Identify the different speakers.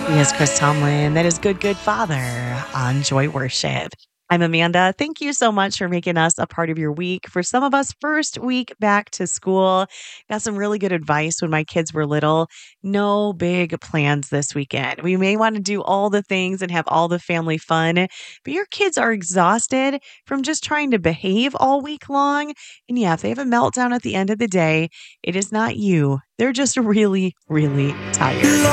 Speaker 1: He is Chris Tomlin. That is Good Good Father on Joy Worship. I'm Amanda. Thank you so much for making us a part of your week. For some of us, first week back to school. Got some really good advice when my kids were little. No big plans this weekend. We may want to do all the things and have all the family fun, but your kids are exhausted from just trying to behave all week long. And yeah, if they have a meltdown at the end of the day, it is not you. They're just really, really tired.